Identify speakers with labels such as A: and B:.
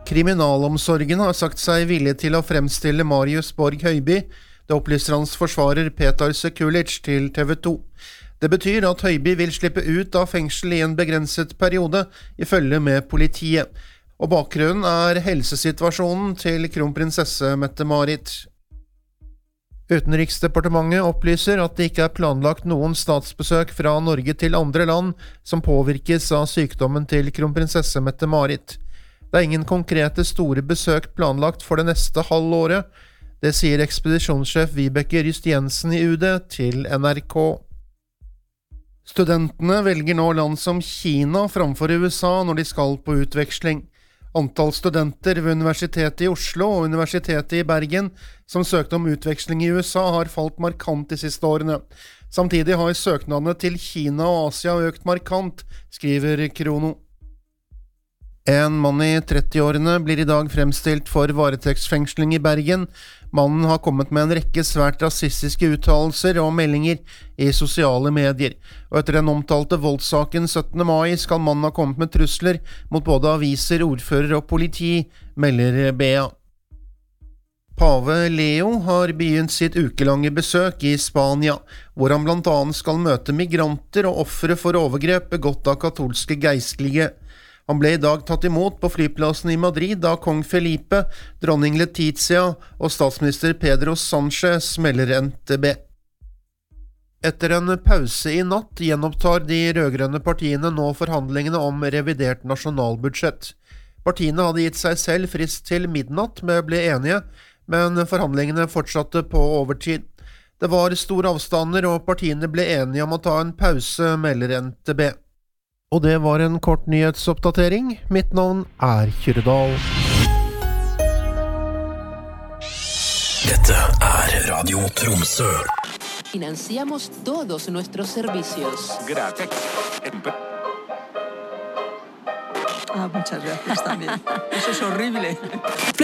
A: Kriminalomsorgen har sagt seg villig til å fremstille Marius Borg Høiby, det opplyser hans forsvarer Petar Sekulic til TV 2. Det betyr at Høiby vil slippe ut av fengsel i en begrenset periode, ifølge med politiet. Og bakgrunnen er helsesituasjonen til kronprinsesse Mette-Marit. Utenriksdepartementet opplyser at det ikke er planlagt noen statsbesøk fra Norge til andre land som påvirkes av sykdommen til kronprinsesse Mette-Marit. Det er ingen konkrete store besøk planlagt for det neste halvåret. Det sier ekspedisjonssjef Vibeke Ryst Jensen i UD til NRK. Studentene velger nå land som Kina framfor USA når de skal på utveksling. Antall studenter ved Universitetet i Oslo og Universitetet i Bergen som søkte om utveksling i USA har falt markant de siste årene. Samtidig har søknadene til Kina og Asia økt markant, skriver Krono. En mann i 30-årene blir i dag fremstilt for varetektsfengsling i Bergen. Mannen har kommet med en rekke svært rasistiske uttalelser og meldinger i sosiale medier. Og etter den omtalte voldssaken 17. mai skal mannen ha kommet med trusler mot både aviser, ordfører og politi, melder BA. Pave Leo har begynt sitt ukelange besøk i Spania, hvor han blant annet skal møte migranter og ofre for overgrep begått av katolske geistlige. Han ble i dag tatt imot på flyplassen i Madrid da kong Felipe, dronning Letizia og statsminister Pedro Sánchez melder NTB. Etter en pause i natt gjenopptar de rødgrønne partiene nå forhandlingene om revidert nasjonalbudsjett. Partiene hadde gitt seg selv frist til midnatt med å bli enige, men forhandlingene fortsatte på overtid. Det var store avstander og partiene ble enige om å ta en pause, melder NTB. Og det var en kort nyhetsoppdatering. Mitt navn er Kyrredal.
B: Dette er Radio Tromsø.
C: Financiamos todos nuestros servicios.
D: Gracias.
E: Muchas gracias también. Eso es horrible.